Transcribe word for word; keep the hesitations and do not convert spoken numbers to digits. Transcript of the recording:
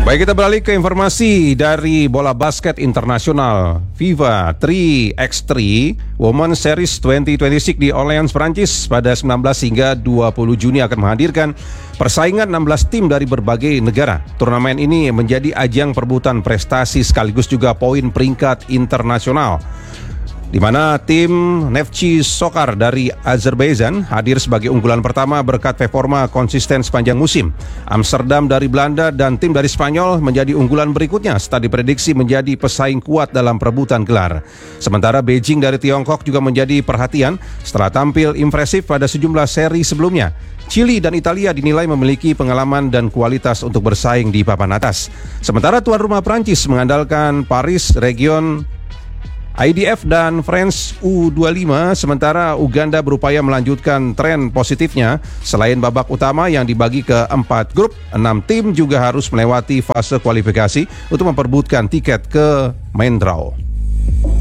Baik, kita beralih ke informasi dari bola basket internasional. FIFA tiga by tiga Women's Series dua ribu dua puluh enam di Orleans, Prancis pada sembilan belas hingga dua puluh Juni akan menghadirkan persaingan enam belas tim dari berbagai negara. Turnamen ini menjadi ajang perebutan prestasi sekaligus juga poin peringkat internasional, di mana tim Neftchi Sokar dari Azerbaijan hadir sebagai unggulan pertama berkat performa konsisten sepanjang musim. Amsterdam dari Belanda dan tim dari Spanyol menjadi unggulan berikutnya setelah diprediksi menjadi pesaing kuat dalam perebutan gelar. Sementara Beijing dari Tiongkok juga menjadi perhatian setelah tampil impresif pada sejumlah seri sebelumnya. Chili dan Italia dinilai memiliki pengalaman dan kualitas untuk bersaing di papan atas. Sementara tuan rumah Prancis mengandalkan Paris Region, I D F dan France U dua puluh lima, sementara Uganda berupaya melanjutkan tren positifnya. Selain babak utama yang dibagi ke empat grup, enam tim juga harus melewati fase kualifikasi untuk memperebutkan tiket ke main draw.